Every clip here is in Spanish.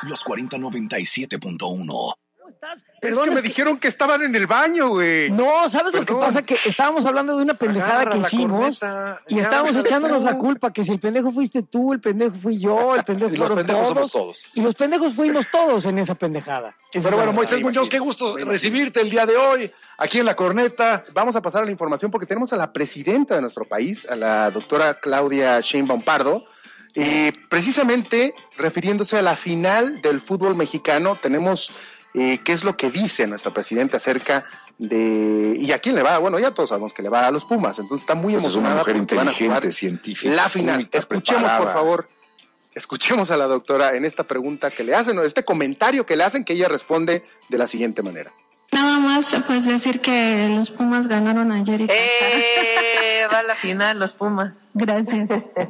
Los 4097.1. Es que me dijeron que estaban en el baño, güey. No, ¿sabes lo que pasa? Que estábamos hablando de una pendejada que hicimos y estábamos echándonos la culpa, que si el pendejo fuiste tú, el pendejo fui yo, el pendejo fueron todos. Y los pendejos fuimos todos en esa pendejada. Pero bueno, Moisés Muñoz, qué gusto recibirte el día de hoy aquí en La Corneta. Vamos a pasar a la información porque tenemos a la presidenta de nuestro país, a la doctora Claudia Sheinbaum Pardo, precisamente refiriéndose a la final del fútbol mexicano. Tenemos qué es lo que dice nuestra presidenta acerca de... ¿Y a quién le va? Bueno, ya todos sabemos que le va a los Pumas, entonces está muy emocionada. Es una mujer inteligente, científica. La final. Escuchemos, por favor. Escuchemos a la doctora en esta pregunta que le hacen, o este comentario que le hacen, que ella responde de la siguiente manera. Nada más, pues decir que los Pumas ganaron ayer y va a la final los Pumas. Gracias.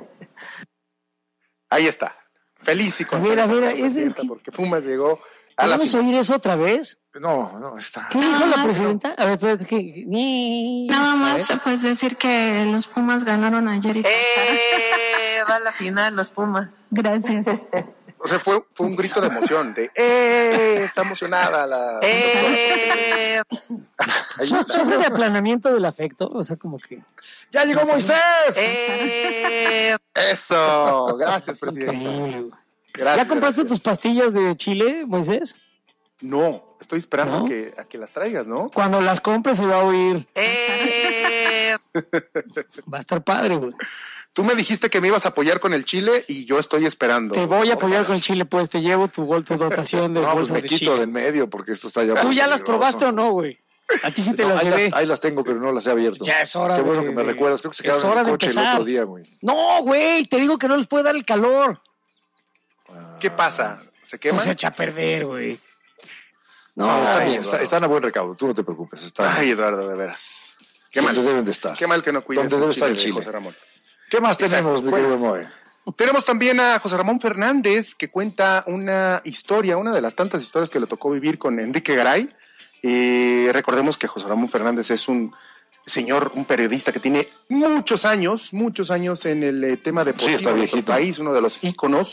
Ahí está. Feliz y contenta. Mira, porque Pumas llegó a la ¿Podemos final. oír eso otra vez? No, está. ¿Qué dijo la presidenta? A ver, espérate, que... Nada más, pues decir que los Pumas ganaron ayer y va a la final los Pumas. Gracias. O sea, fue un grito de emoción, de está emocionada la... ¿Sufre de aplanamiento del afecto? O sea, como que... ¡Ya llegó Moisés! Eso, gracias, presidenta. Increíble. Gracias, ¿Ya compraste gracias. tus pastillas de chile, Moisés? No, estoy esperando ¿No? a que las traigas, ¿no? Cuando las compres se va a oír. Va a estar padre, güey. Tú me dijiste que me ibas a apoyar con el chile y yo estoy esperando. Te voy a apoyar con chile, pues te llevo tu dotación de No, pues bolsa me de quito chile. de en medio porque esto está ya... ¿Tú ya las peligroso. probaste o no, güey? A ti sí te las ahí llevé. ahí las tengo, pero no las he abierto. Ya es hora Qué bueno de- que me recuerdas. Creo que se es quedaron hora en de el coche el empezar. otro día, güey. No, güey, te digo que no les puede dar el calor. ¿Qué pasa? ¿Se queman? Pues se echa a perder, güey. No, está Ay, bien, Eduardo. están a buen recaudo, tú no te preocupes. Está Ay, Eduardo, de veras. Qué donde mal. deben de estar. Qué mal que no cuides Donde debe el estar chile el de chile. José Ramón. ¿Qué más Exacto. tenemos, mi querido Moe? Tenemos también a José Ramón Fernández, que cuenta una historia, una de las tantas historias que le tocó vivir con Enrique Garay. Recordemos que José Ramón Fernández es un señor, un periodista que tiene muchos años en el tema deportivo Sí, está de nuestro viejito. país, uno de los íconos